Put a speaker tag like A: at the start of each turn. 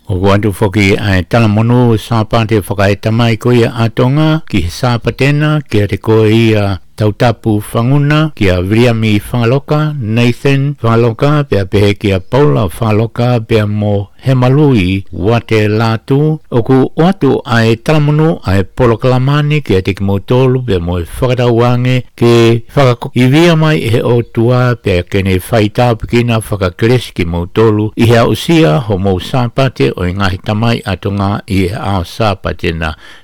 A: O wantu foki ai tala monu sapante whakai tamai koia atonga ki sapatena ki te koe ia tautapu whanguna ki a Vriami Whangaloka, Nathan Whangaloka, pia pehe ki a Paula Whangaloka, pia mo Hemalui wate lātu. Oku watu ai talamunu ai Polo Kalamani ki a te ki motolu, pia mo whakatauange ki whakakoivia mai he o tua, pia kene whaita pikina whakakres ki motolu, i hea usia ho mo sapate o i ngahi tamai atonga i he ao sapate na